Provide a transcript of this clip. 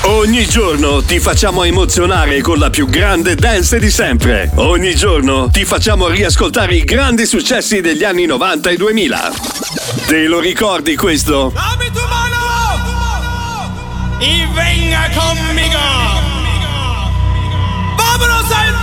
Ogni giorno ti facciamo emozionare con la più grande dance di sempre. Ogni giorno ti facciamo riascoltare i grandi successi degli anni 90 e 2000. Te lo ricordi questo? Dammi tu mano! Y venga conmigo! ¡Vámonos al